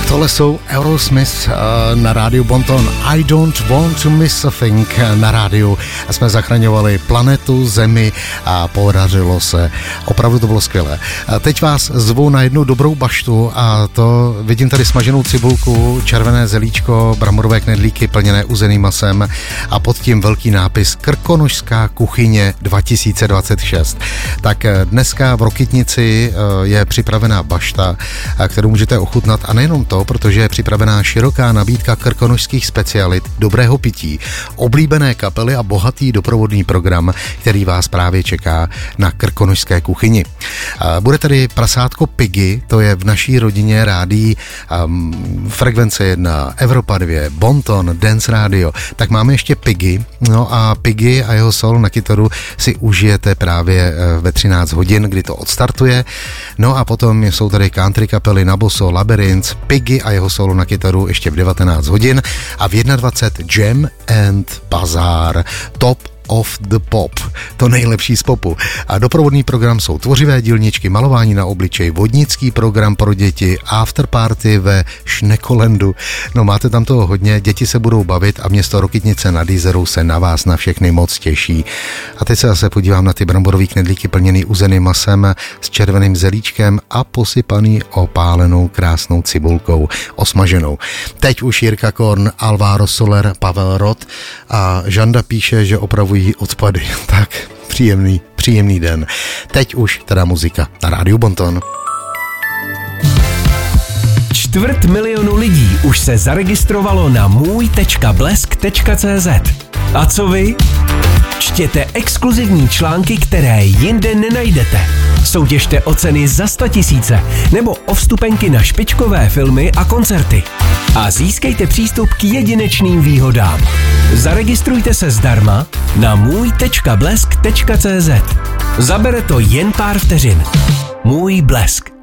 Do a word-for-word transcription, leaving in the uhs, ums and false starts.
Tohle jsou Aerosmith na rádiu Bonton. I don't want to miss a thing na rádiu. Jsme zachraňovali planetu, zemi a podařilo se. Opravdu to bylo skvělé. Teď vás zvu na jednu dobrou baštu a to vidím tady smaženou cibulku, červené zelíčko, bramborové knedlíky plněné uzeným masem a pod tím velký nápis Krkonošská kuchyně dva tisíce dvacet šest. Tak dneska v Rokytnici je připravená bašta, kterou můžete ochutnat a nejenom to, protože je připravená široká nabídka krkonošských specialit, dobrého pití, oblíbené kapely a bohatý doprovodný program, který vás právě čeká na krkonošské kuchyni. Bude tady prasátko Piggy, to je v naší rodině rádií um, Frekvence jedna, Evropa dva, Bonton, Dance Radio. Tak máme ještě Piggy, no a Piggy a jeho solo na kytaru si užijete právě ve třináct hodin, kdy to odstartuje. No a potom jsou tady country kapely Naboso, Labyrinth, Piggy a jeho solo na kytaru ještě v devatenáct hodin a v dvacet jedna Jam and Bazaar, Top of the Pop, to nejlepší z popu. A doprovodný program jsou tvořivé dílničky, malování na obličej, vodnický program pro děti, afterparty ve Šnekolendu. No máte tam toho hodně, děti se budou bavit a město Rokytnice nad Jizerou se na vás na všechny moc těší. A teď se zase podívám na ty bramborový knedlíky plněný uzeným masem s červeným zelíčkem a posypaný opálenou krásnou cibulkou, osmaženou. Teď už Jirka Korn, Alvaro Soler, Pavel Rod a Žanda píše, že opravují odpady. Tak příjemný, příjemný den. Teď už teda muzika na rádiu Bonton. Čtvrt milionu lidí už se zaregistrovalo na můj tečka blesk tečka cé zet. A co vy? Čtěte exkluzivní články, které jinde nenajdete. Soutěžte o ceny za sta tisíce nebo o vstupenky na špičkové filmy a koncerty. A získejte přístup k jedinečným výhodám. Zaregistrujte se zdarma na můj tečka blesk tečka cé zet. Zabere to jen pár vteřin. Můj Blesk.